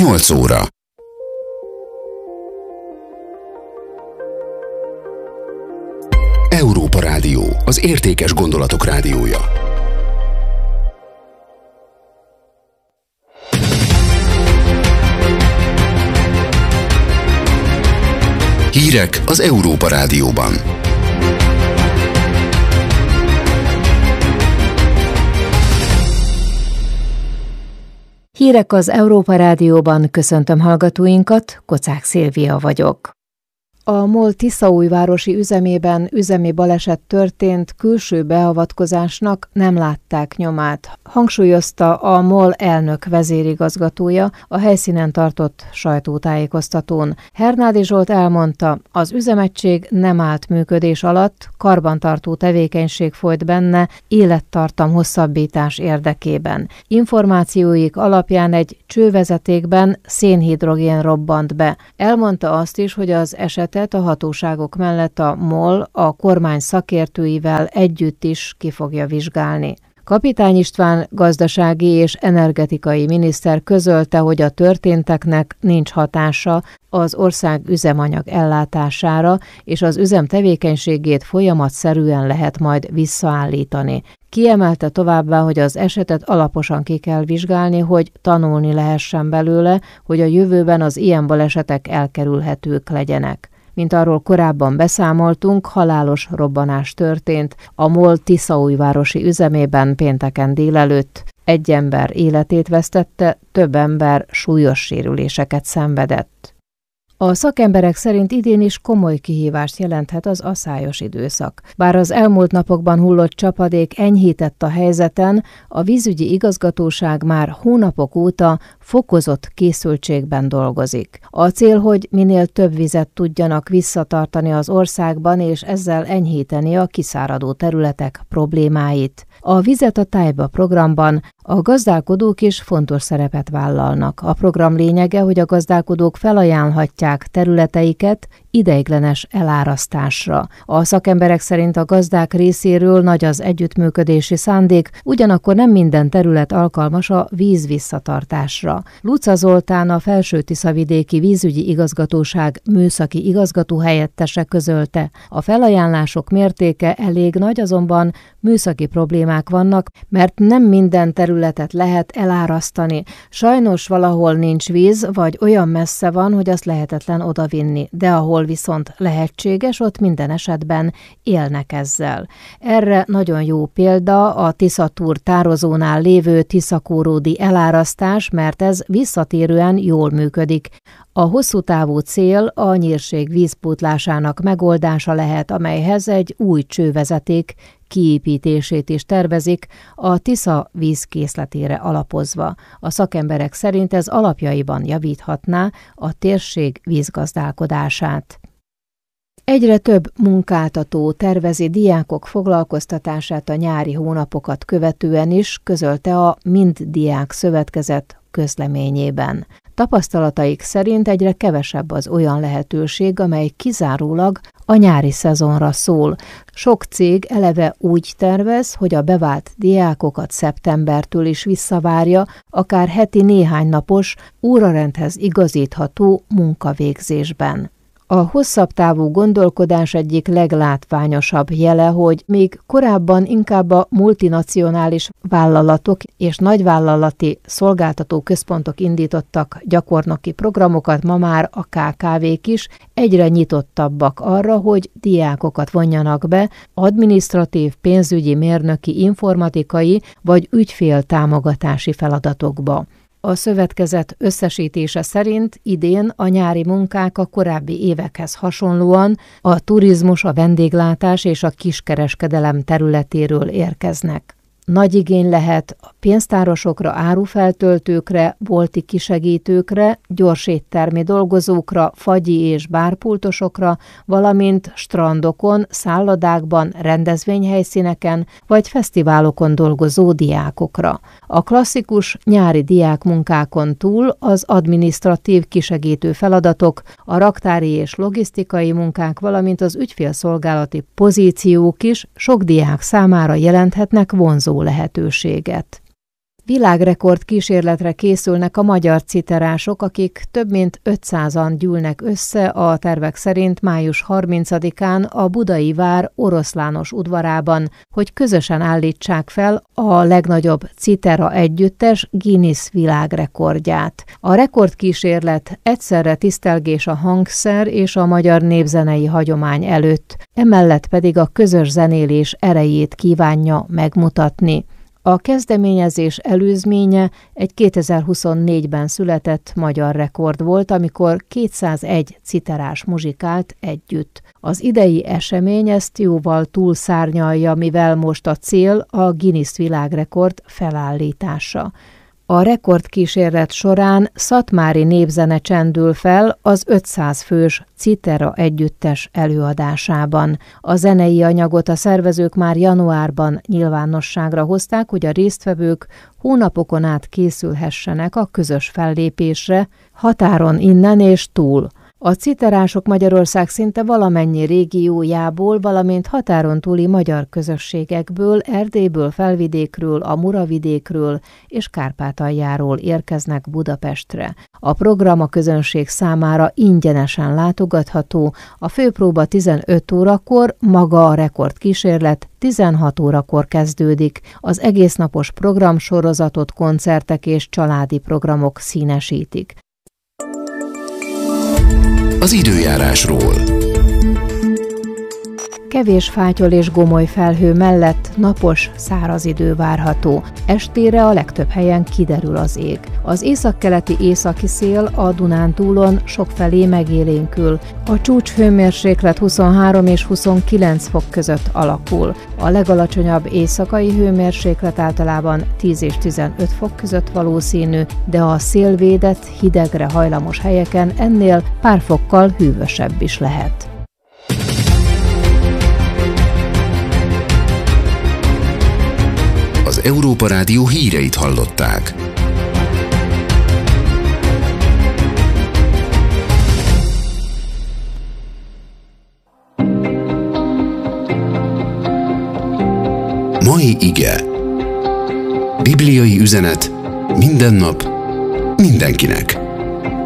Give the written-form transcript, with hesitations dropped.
8 óra. Európa Rádió, az értékes gondolatok rádiója. Hírek az Európa Rádióban. Hírek az Európa Rádióban, köszöntöm hallgatóinkat, Kocák Szilvia vagyok. A MOL tiszaújvárosi üzemében üzemi baleset történt, külső beavatkozásnak nem látták nyomát, hangsúlyozta a MOL elnök vezérigazgatója a helyszínen tartott sajtótájékoztatón. Hernádi Zsolt elmondta, az üzemegység nem állt működés alatt, karbantartó tevékenység folyt benne, élettartam hosszabbítás érdekében. Információik alapján egy csővezetékben szénhidrogén robbant be. Elmondta azt is, hogy az eset a hatóságok mellett a MOL a kormány szakértőivel együtt is ki fogja vizsgálni. Kapitány István gazdasági és energetikai miniszter közölte, hogy a történteknek nincs hatása az ország üzemanyag ellátására, és az üzem tevékenységét folyamatszerűen lehet majd visszaállítani. Kiemelte továbbá, hogy az esetet alaposan ki kell vizsgálni, hogy tanulni lehessen belőle, hogy a jövőben az ilyen balesetek elkerülhetők legyenek. Mint arról korábban beszámoltunk, halálos robbanás történt a MOL tiszaújvárosi üzemében pénteken délelőtt. Egy ember életét vesztette, több ember súlyos sérüléseket szenvedett. A szakemberek szerint idén is komoly kihívást jelenthet az aszályos időszak. Bár az elmúlt napokban hullott csapadék enyhített a helyzeten, a vízügyi igazgatóság már hónapok óta fokozott készültségben dolgozik. A cél, hogy minél több vizet tudjanak visszatartani az országban, és ezzel enyhíteni a kiszáradó területek problémáit. A Vizet a tájba programban a gazdálkodók is fontos szerepet vállalnak. A program lényege, hogy a gazdálkodók felajánlhatják területeiket ideiglenes elárasztásra. A szakemberek szerint a gazdák részéről nagy az együttműködési szándék, ugyanakkor nem minden terület alkalmas a víz visszatartásra. Luca Zoltán, a Felső-Tiszavidéki Vízügyi Igazgatóság műszaki igazgatóhelyettese közölte. A felajánlások mértéke elég nagy, azonban műszaki problémák vannak, mert nem minden területet lehet elárasztani. Sajnos valahol nincs víz, vagy olyan messze van, hogy azt lehetetlen odavinni, de ahol viszont lehetséges, ott minden esetben élnek ezzel. Erre nagyon jó példa a Tiszatúr tározónál lévő tiszakóródi elárasztás, mert ez visszatérően jól működik. A hosszú távú cél a nyírség vízpótlásának megoldása lehet, amelyhez egy új csővezeték kiépítését is tervezik, a Tisza vízkészletére alapozva. A szakemberek szerint ez alapjaiban javíthatná a térség vízgazdálkodását. Egyre több munkáltató tervezi diákok foglalkoztatását a nyári hónapokat követően is, közölte a Mind Diák Szövetkezet közleményében. Tapasztalataik szerint egyre kevesebb az olyan lehetőség, amely kizárólag a nyári szezonra szól. Sok cég eleve úgy tervez, hogy a bevált diákokat szeptembertől is visszavárja, akár heti néhány napos, órarendhez igazítható munkavégzésben. A hosszabb távú gondolkodás egyik leglátványosabb jele, hogy még korábban inkább a multinacionális vállalatok és nagyvállalati szolgáltató központok indítottak gyakornoki programokat, ma már a KKV-k is egyre nyitottabbak arra, hogy diákokat vonjanak be adminisztratív, pénzügyi, mérnöki, informatikai vagy ügyféltámogatási feladatokba. A szövetkezet összesítése szerint idén a nyári munkák a korábbi évekhez hasonlóan a turizmus, a vendéglátás és a kiskereskedelem területéről érkeznek. Nagy igény lehet a pénztárosokra, árufeltöltőkre, bolti kisegítőkre, gyorséttermi dolgozókra, fagyi és bárpultosokra, valamint strandokon, szállodákban, rendezvényhelyszíneken vagy fesztiválokon dolgozó diákokra. A klasszikus nyári diákmunkákon túl az adminisztratív kisegítő feladatok, a raktári és logisztikai munkák, valamint az ügyfélszolgálati pozíciók is sok diák számára jelenthetnek vonzó lehetőséget. Világrekord kísérletre készülnek a magyar citerások, akik több mint 500-an gyűlnek össze a tervek szerint május 30-án a Budai Vár Oroszlános udvarában, hogy közösen állítsák fel a legnagyobb citera együttes Guinness világrekordját. A rekordkísérlet egyszerre tisztelgés a hangszer és a magyar népzenei hagyomány előtt, emellett pedig a közös zenélés erejét kívánja megmutatni. A kezdeményezés előzménye egy 2024-ben született magyar rekord volt, amikor 201 citerás muzsikált együtt. Az idei esemény ezt jóval túlszárnyalja, mivel most a cél a Guinness világrekord felállítása. A rekordkísérlet során szatmári népzene csendül fel az 500 fős citera együttes előadásában. A zenei anyagot a szervezők már januárban nyilvánosságra hozták, hogy a résztvevők hónapokon át készülhessenek a közös fellépésre, határon innen és túl. A citerások Magyarország szinte valamennyi régiójából, valamint határon túli magyar közösségekből, Erdélyből, Felvidékről, a Muravidékről és Kárpátaljáról érkeznek Budapestre. A program a közönség számára ingyenesen látogatható, a főpróba 15 órakor, maga a rekordkísérlet 16 órakor kezdődik. Az egésznapos programsorozatot koncertek és családi programok színesítik. Az időjárásról. Kevés fátyol és gomoly felhő mellett napos, száraz idő várható. Estére a legtöbb helyen kiderül az ég. Az északkeleti északi szél a Dunántúlon sokfelé megélénkül. A csúcshőmérséklet 23 és 29 fok között alakul. A legalacsonyabb éjszakai hőmérséklet általában 10 és 15 fok között valószínű, de a szélvédett, hidegre hajlamos helyeken ennél pár fokkal hűvösebb is lehet. Az Európa Rádió híreit hallották. Mai ige. Bibliai üzenet minden nap, mindenkinek.